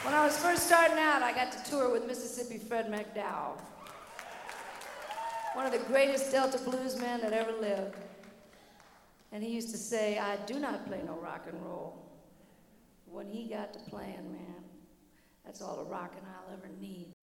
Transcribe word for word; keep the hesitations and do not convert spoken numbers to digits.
When I was first starting out, I got to tour with Mississippi Fred McDowell, one of the greatest Delta bluesmen that ever lived. And he used to say, I do not play no rock and roll. When he got to playing, man, that's all the rockin' I'll ever need.